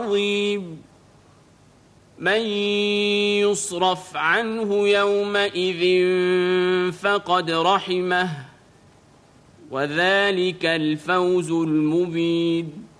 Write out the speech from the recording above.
عظيم من يصرف عنه يومئذ فقد رحمه وذلك الفوز المبين